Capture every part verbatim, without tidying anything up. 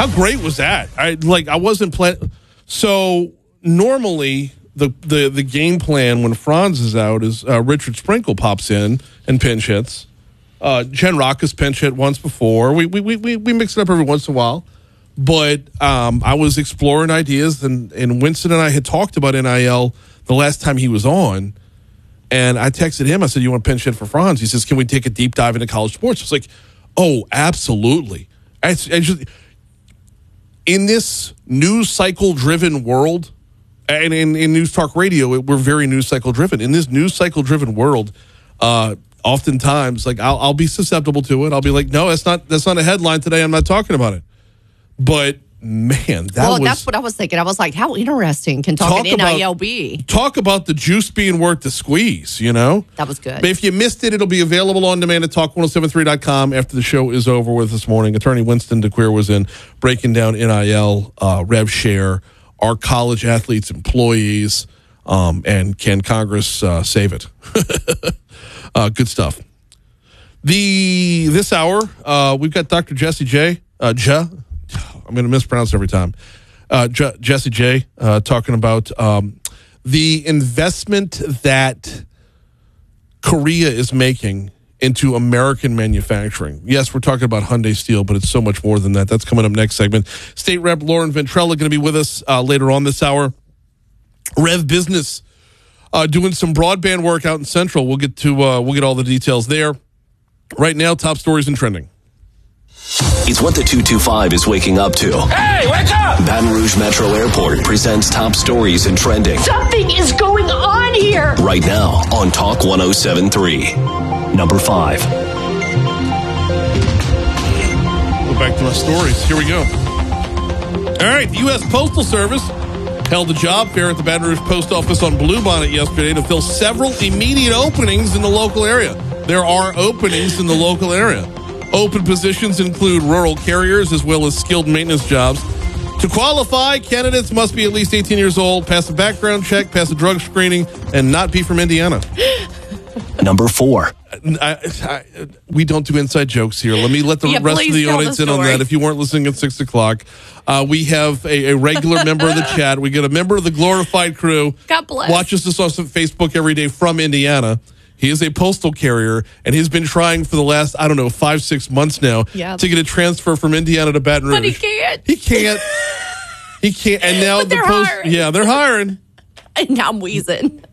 How great was that? I like. I wasn't playing. So normally the, the the game plan when Franz is out is uh, Richard Sprinkle pops in and pinch hits. Uh, Jen Rock has pinch hit once before. We we we we mix it up every once in a while. But um, I was exploring ideas, and, and Winston and I had talked about N I L the last time he was on. And I texted him. I said, "You want to pinch hit for Franz?" He says, "Can we take a deep dive into college sports?" I was like, "Oh, absolutely." I, I just, in this news cycle driven world, and in, in news talk radio, we're very news cycle driven. In this news cycle driven world, uh, oftentimes, like I'll, I'll be susceptible to it. I'll be like, "No, that's not that's not a headline today. I'm not talking about it." But man, that well, was, that's what I was thinking. I was like, how interesting can talk, talk N I L be? Talk about the juice being worth the squeeze, you know? That was good. But if you missed it, it'll be available on demand at talk ten seventy-three dot com after the show is over with this morning. Attorney Winston DeQueer was in breaking down N I L, uh, rev share, our college athletes, employees, um, and can Congress uh, save it? uh, good stuff. The This hour, uh, we've got Doctor Jesse J. Uh, J. I'm going to mispronounce every time. Uh, J- Jesse J. Uh, talking about um, the investment that Korea is making into American manufacturing. Yes, we're talking about Hyundai Steel, but it's so much more than that. That's coming up next segment. State Rep Lauren Ventrella going to be with us uh, later on this hour. Rev Business uh, doing some broadband work out in Central. We'll get to uh, we'll get all the details there. Right now, top stories and trending. It's what the two two five is waking up to. Hey, wake up! Baton Rouge Metro Airport presents top stories and trending. Something is going on here! Right now on Talk ten seventy-three. Number five. Go back to our stories. Here we go. All right, the U S Postal Service held a job fair at the Baton Rouge Post Office on Bluebonnet yesterday to fill several immediate openings in the local area. There are openings in the local area. Open positions include rural carriers as well as skilled maintenance jobs. To qualify, candidates must be at least eighteen years old, pass a background check, pass a drug screening, and not be from Indiana. Number four. I, I, we don't do inside jokes here. Let me let the yeah, rest of the audience in on that. If you weren't listening at six o'clock, uh, we have a, a regular member of the chat. We get a member of the glorified crew. God bless. Watches us on Facebook every day from Indiana. He is a postal carrier, and he's been trying for the last, I don't know, five, six months now yep. to get a transfer from Indiana to Baton Rouge. But he can't. He can't. He can't. And now but the they're post. hiring. Yeah, they're hiring. And now I'm wheezing.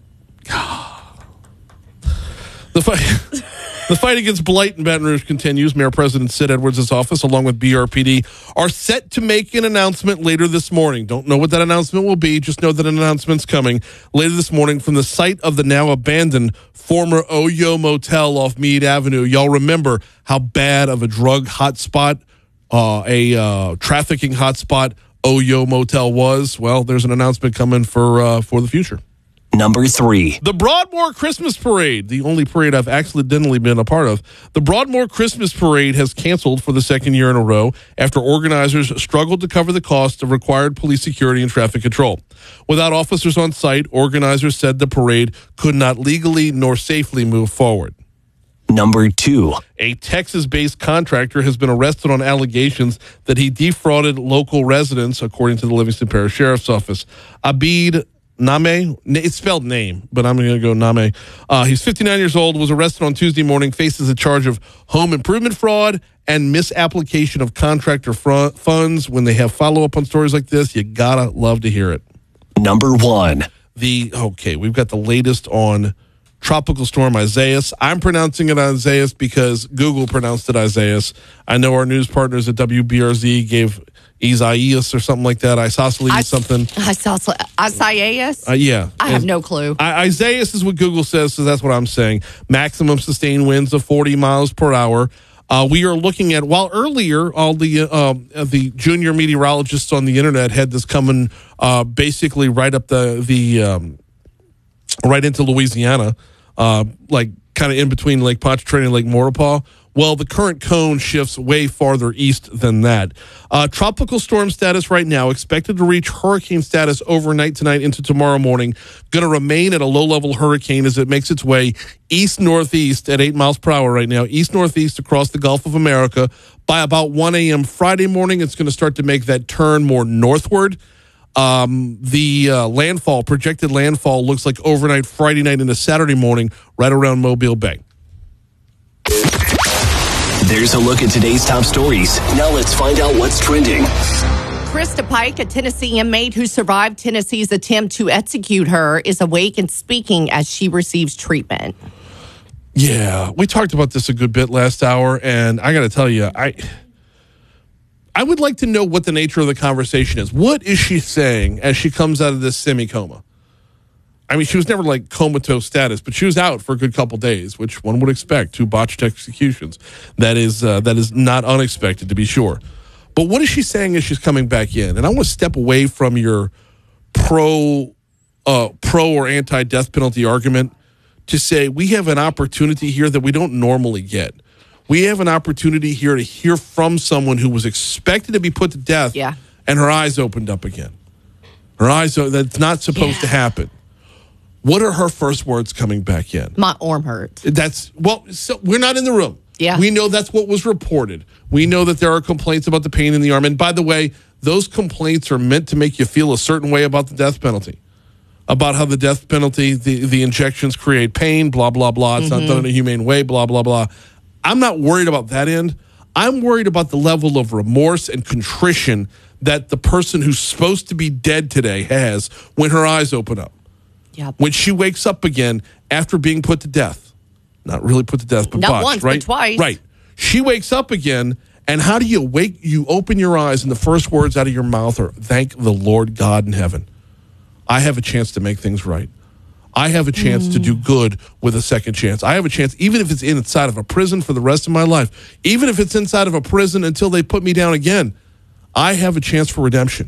The fight, the fight against blight in Baton Rouge continues. Mayor President Sid Edwards' office, along with B R P D, are set to make an announcement later this morning. Don't know what that announcement will be. Just know that an announcement's coming later this morning from the site of the now abandoned former Oyo Motel off Meade Avenue. Y'all remember how bad of a drug hotspot, uh, a uh, trafficking hotspot Oyo Motel was? Well, there's an announcement coming for uh, for the future. Number three. The Broadmoor Christmas Parade, the only parade I've accidentally been a part of. The Broadmoor Christmas Parade has canceled for the second year in a row after organizers struggled to cover the cost of required police security and traffic control. Without officers on site, organizers said the parade could not legally nor safely move forward. Number two. A Texas-based contractor has been arrested on allegations that he defrauded local residents, according to the Livingston Parish Sheriff's Office. Abid Name, it's spelled name, but I'm going to go Name. Uh, he's fifty-nine years old, was arrested on Tuesday morning, faces a charge of home improvement fraud and misapplication of contractor fr- funds. When they have follow-up on stories like this, you gotta love to hear it. Number one. The, okay, we've got the latest on Tropical Storm Isaias. I'm pronouncing it Isaias because Google pronounced it Isaias. I know our news partners at W B R Z gave Isaias or something like that. Isosceles I, something. Isaias? Uh, yeah. I have no clue. I, Isaias is what Google says, so that's what I'm saying. Maximum sustained winds of forty miles per hour. Uh, we are looking at, while earlier all the uh, the junior meteorologists on the internet had this coming uh, basically right up the, the um, right into Louisiana, uh, like kind of in between Lake Pontchartrain and Lake Maurepas. Well, the current cone shifts way farther east than that. Uh, tropical storm status right now, expected to reach hurricane status overnight tonight into tomorrow morning. Going to remain at a low-level hurricane as it makes its way east-northeast at eight miles per hour right now, east-northeast across the Gulf of America, By about one a.m. Friday morning, it's going to start to make that turn more northward. Um, the uh, landfall, projected landfall, looks like overnight Friday night into Saturday morning, right around Mobile Bay. There's a look at today's top stories. Now let's find out what's trending. Krista Pike, a Tennessee inmate who survived Tennessee's attempt to execute her, is awake and speaking as she receives treatment. Yeah, we talked about this a good bit last hour, and I got to tell you, I I would like to know what the nature of the conversation is. What is she saying as she comes out of this semi-coma? I mean, she was never like comatose status, but she was out for a good couple days, which one would expect, two botched executions. That is uh, that is not unexpected, to be sure. But what is she saying as she's coming back in? And I want to step away from your pro, uh, pro or anti-death penalty argument to say we have an opportunity here that we don't normally get. We have an opportunity here to hear from someone who was expected to be put to death, yeah. and her eyes opened up again. Her eyes, that's not supposed yeah. to happen. What are her first words coming back in? My arm hurts. That's, well, so we're not in the room. Yeah. We know that's what was reported. We know that there are complaints about the pain in the arm. And by the way, those complaints are meant to make you feel a certain way about the death penalty. About how the death penalty, the, the injections create pain, blah, blah, blah. It's mm-hmm. not done in a humane way, blah, blah, blah. I'm not worried about that end. I'm worried about the level of remorse and contrition that the person who's supposed to be dead today has when her eyes open up. Yep. When she wakes up again after being put to death. Not really put to death, but Not botched, once, right? but twice. Right. She wakes up again, and how do you wake? You open your eyes, and the first words out of your mouth are, thank the Lord God in heaven. I have a chance to make things right. I have a chance mm. to do good with a second chance. I have a chance, even if it's inside of a prison for the rest of my life, even if it's inside of a prison until they put me down again, I have a chance for redemption.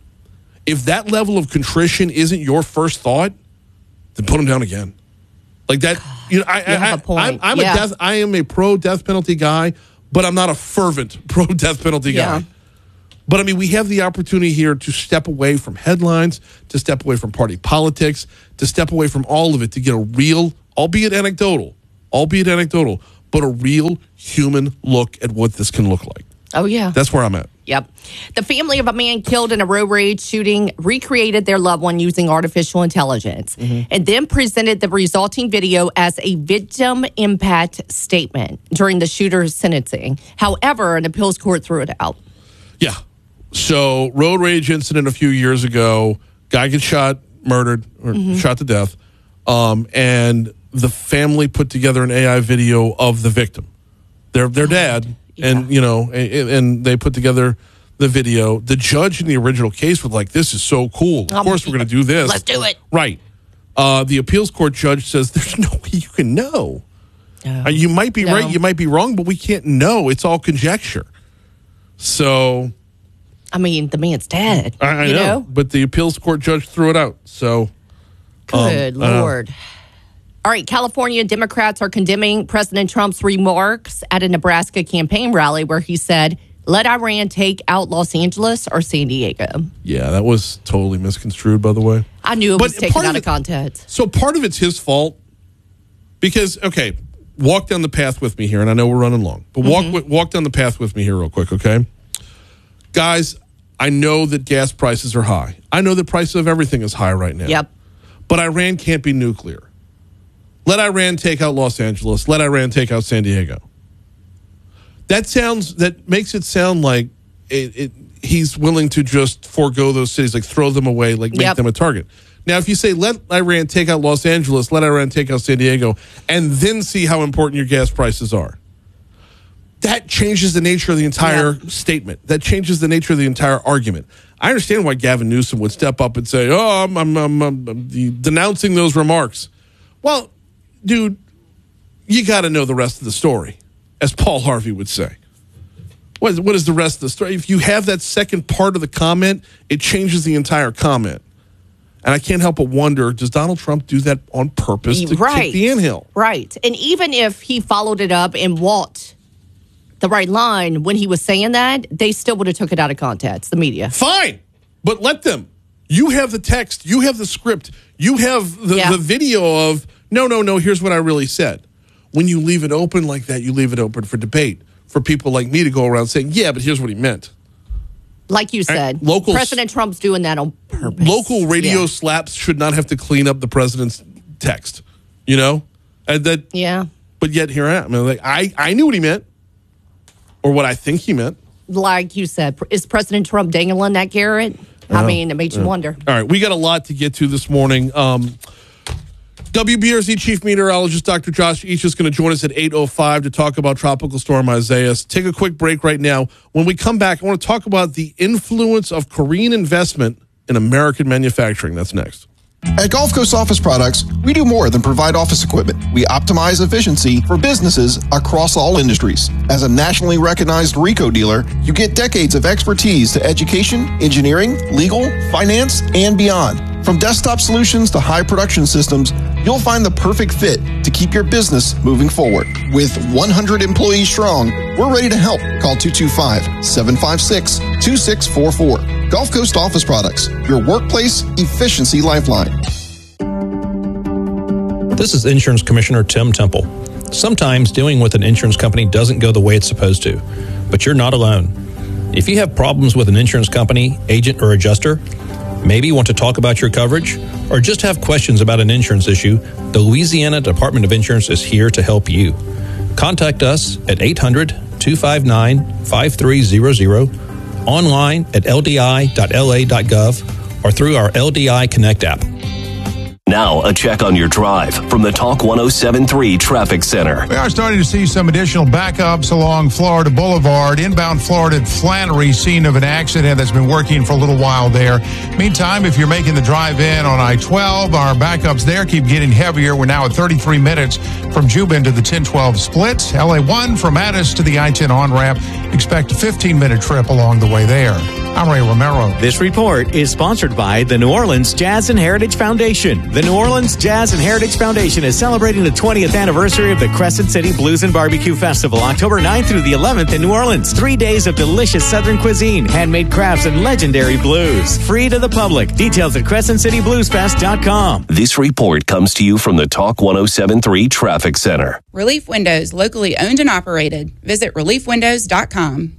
If that level of contrition isn't your first thought, then put them down again. Like that, you know, I, you have I, a point. I'm, I'm yeah. a death. I am a pro death penalty guy, but I'm not a fervent pro death penalty yeah. guy. But I mean, we have the opportunity here to step away from headlines, to step away from party politics, to step away from all of it, to get a real, albeit anecdotal, albeit anecdotal, but a real human look at what this can look like. Oh yeah, that's where I'm at. Yep. The family of a man killed in a road rage shooting recreated their loved one using artificial intelligence mm-hmm. and then presented the resulting video as a victim impact statement during the shooter's sentencing. However, an appeals court threw it out. Yeah. So, road rage incident a few years ago, guy gets shot, murdered, or mm-hmm. shot to death, um, and the family put together an A I video of the victim. Their their dad. Yeah. And, you know, and, and they put together the video. The judge in the original case was like, this is so cool. Of um, course we're going to do this. Let's do it. Right. Uh, the appeals court judge says there's no way you can know. Oh, uh, you might be no. right, you might be wrong, but we can't know. It's all conjecture. So. I mean, the man's dead. I, I you know, know, but the appeals court judge threw it out. So. Good um, Lord. All right, California Democrats are condemning President Trump's remarks at a Nebraska campaign rally where he said, let Iran take out Los Angeles or San Diego. Yeah, that was totally misconstrued, by the way. I knew it but was taken out of, of context. So part of it's his fault because, okay, walk down the path with me here, and I know we're running long, but walk mm-hmm. walk down the path with me here real quick, okay? Guys, I know that gas prices are high. I know the price of everything is high right now. Yep. But Iran can't be nuclear. Let Iran take out Los Angeles. Let Iran take out San Diego. That sounds, that makes it sound like it, it, he's willing to just forego those cities, like throw them away, like make yep. them a target. Now, if you say, let Iran take out Los Angeles, let Iran take out San Diego, and then see how important your gas prices are, that changes the nature of the entire yep. statement. That changes the nature of the entire argument. I understand why Gavin Newsom would step up and say, oh, I'm, I'm, I'm, I'm denouncing those remarks. Well, dude, you got to know the rest of the story, as Paul Harvey would say. What is, what is the rest of the story? If you have that second part of the comment, it changes the entire comment. And I can't help but wonder, does Donald Trump do that on purpose to right. kick the anthill? Right. And even if he followed it up and walked the right line when he was saying that, they still would have took it out of context, the media. Fine. But let them. You have the text. You have the script. You have the, yeah. the video of, no, no, no, here's what I really said. When you leave it open like that, you leave it open for debate, for people like me to go around saying, yeah, but here's what he meant. Like you said, local, President Trump's doing that on purpose. Local radio yeah. slaps should not have to clean up the president's text, you know? And that, yeah. But yet here I am. I mean, like, I, I knew what he meant, or what I think he meant. Like you said, is President Trump dangling that carrot? I, I mean, it makes yeah. you wonder. All right, we got a lot to get to this morning. Um, W B R Z Chief Meteorologist Doctor Josh Each is going to join us at eight oh five to talk about Tropical Storm Isaias. Take a quick break right now. When we come back, I want to talk about the influence of Korean investment in American manufacturing. That's next. At Gulf Coast Office Products, we do more than provide office equipment. We optimize efficiency for businesses across all industries. As a nationally recognized RICO dealer, you get decades of expertise to education, engineering, legal, finance, and beyond. From desktop solutions to high production systems, you'll find the perfect fit to keep your business moving forward. With one hundred employees strong, we're ready to help. Call two two five, seven five six, two six four four. Gulf Coast Office Products, your workplace efficiency lifeline. This is Insurance Commissioner Tim Temple. Sometimes dealing with an insurance company doesn't go the way it's supposed to, but you're not alone. If you have problems with an insurance company, agent, or adjuster, maybe you want to talk about your coverage, or just have questions about an insurance issue, the Louisiana Department of Insurance is here to help you. Contact us at eight hundred, two five nine, five three zero zero, online at l d i dot l a dot gov, or through our L D I Connect app. Now, a check on your drive from the Talk one oh seven point three Traffic Center. We are starting to see some additional backups along Florida Boulevard, inbound Florida at Flannery, scene of an accident that's been working for a little while there. Meantime, if you're making the drive in on I twelve, our backups there keep getting heavier. We're now at thirty-three minutes from Jubin to the ten twelve split. L A one from Addis to the I ten on-ramp. Expect a fifteen-minute trip along the way there. I'm Ray Romero. This report is sponsored by the New Orleans Jazz and Heritage Foundation. The New Orleans Jazz and Heritage Foundation is celebrating the twentieth anniversary of the Crescent City Blues and Barbecue Festival, October ninth through the eleventh in New Orleans. Three days of delicious Southern cuisine, handmade crafts, and legendary blues. Free to the public. Details at crescent city blues fest dot com. This report comes to you from the Talk one oh seven point three Traffic Center. Relief Windows, locally owned and operated. Visit relief windows dot com.